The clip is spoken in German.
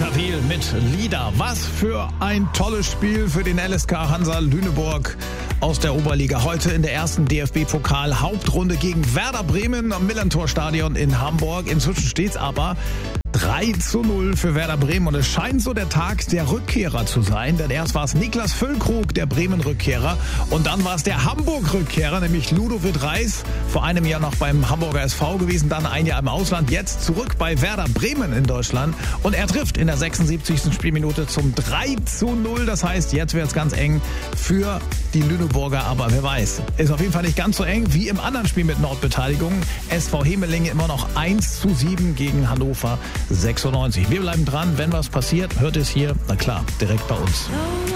Tawil mit Lieder. Was für ein tolles Spiel für den LSK Hansa Lüneburg aus der Oberliga. Heute in der ersten DFB-Pokal-Hauptrunde gegen Werder Bremen am Millantor-Stadion in Hamburg. Inzwischen steht's aber 3:0 für Werder Bremen und es scheint so der Tag der Rückkehrer zu sein, denn erst war es Niklas Füllkrug, der Bremen-Rückkehrer, und dann war es der Hamburg-Rückkehrer, nämlich Ludovic Reis, vor einem Jahr noch beim Hamburger SV gewesen, dann ein Jahr im Ausland, jetzt zurück bei Werder Bremen in Deutschland und er trifft in der 76. Spielminute zum 3:0, das heißt, jetzt wird es ganz eng für die Lüneburger, aber wer weiß, ist auf jeden Fall nicht ganz so eng wie im anderen Spiel mit Nordbeteiligung. SV Hemelinge immer noch 1:7 gegen Hannover 96. Wir bleiben dran, wenn was passiert, hört es hier, na klar, direkt bei uns.